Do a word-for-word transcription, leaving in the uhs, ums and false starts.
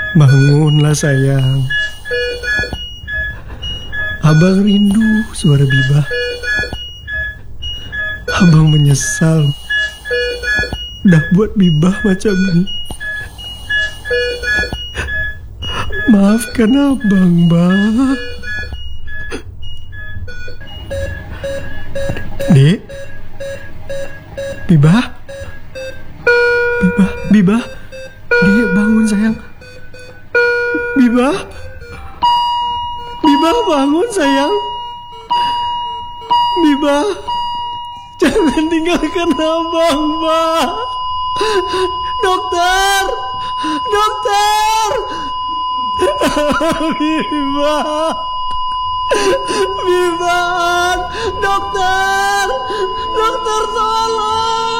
Bangunlah sayang. Abang rindu suara Bibah. Abang menyesal dah buat Bibah macam ni. Maafkan abang, Bah. Dek, Bibah, Bibah, Bibah, Dek bangun sayang. Bibah, Bibah bangun sayang. Bibah, jangan tinggalkan abang, Bah. Dokter, dokter. Bibah, Bibah, dokter, dokter tolong.